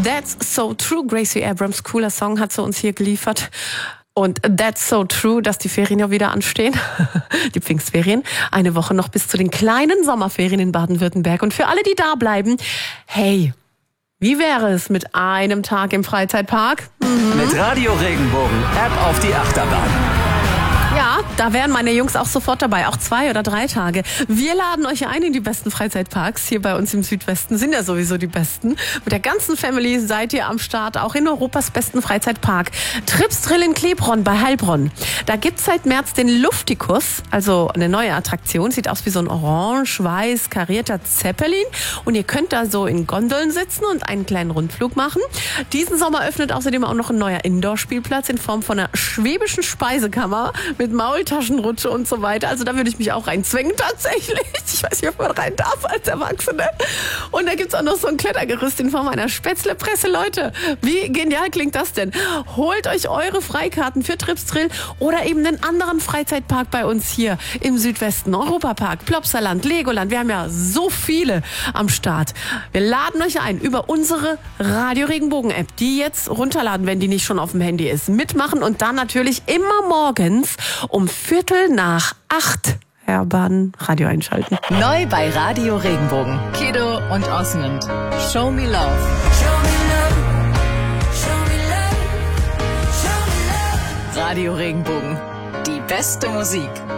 That's So True. Gracie Abrams, cooler Song, hat sie uns hier geliefert. Und that's so true, dass die Ferien ja wieder anstehen. Die Pfingstferien. Eine Woche noch bis zu den kleinen Sommerferien in Baden-Württemberg. Und für alle, die da bleiben, hey, wie wäre es mit einem Tag im Freizeitpark? Mit Radio Regenbogen, App auf die Achterbahn. Ja, da wären meine Jungs auch sofort dabei, auch 2 oder 3 Tage. Wir laden euch ein in die besten Freizeitparks hier bei uns im Südwesten, sind ja sowieso die besten. Mit der ganzen Family seid ihr am Start, auch in Europas besten Freizeitpark. Tripsdrill in Klebronn bei Heilbronn. Da gibt's seit März den Luftikus, also eine neue Attraktion, sieht aus wie so ein orange-weiß karierter Zeppelin. Und ihr könnt da so in Gondeln sitzen und einen kleinen Rundflug machen. Diesen Sommer öffnet außerdem auch noch ein neuer Indoor-Spielplatz in Form von einer schwäbischen Speisekammer mit Maultaschenrutsche und so weiter. Also da würde ich mich auch reinzwängen tatsächlich. Ich weiß nicht, ob man rein darf als Erwachsene. Und da gibt's auch noch so ein Klettergerüst in Form einer Spätzlepresse. Leute, wie genial klingt das denn? Holt euch eure Freikarten für Tripsdrill oder eben einen anderen Freizeitpark bei uns hier im Südwesten. Europapark, Plopsaland, Legoland. Wir haben ja so viele am Start. Wir laden euch ein über unsere Radio Regenbogen App, die jetzt runterladen, wenn die nicht schon auf dem Handy ist. Mitmachen und dann natürlich immer morgens um 7:45 Herr Baden, Radio einschalten. Neu bei Radio Regenbogen. Kiddo und Osmond. Show me love. Show me love. Show me love. Show me love. Radio Regenbogen. Die beste Musik.